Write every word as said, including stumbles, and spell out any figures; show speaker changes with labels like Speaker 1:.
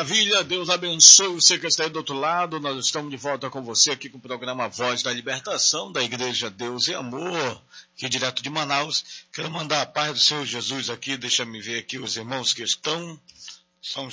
Speaker 1: maravilha, Deus abençoe você que está aí do outro lado. Nós estamos de volta com você aqui com o programa Voz da Libertação, da Igreja Deus e Amor, aqui direto de Manaus. Quero mandar a paz do Senhor Jesus aqui, deixa me ver aqui os irmãos que estão, são